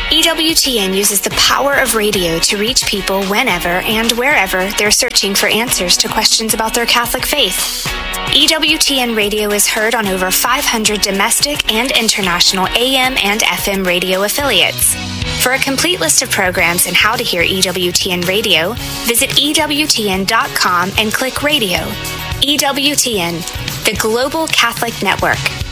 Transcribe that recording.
EWTN uses the power of radio to reach people whenever and wherever they're searching for answers to questions about their Catholic faith. EWTN radio is heard on over 500 domestic and international AM and FM radio affiliates. For a complete list of programs and how to hear EWTN radio, visit EWTN.com and click radio. EWTN, the Global Catholic Network.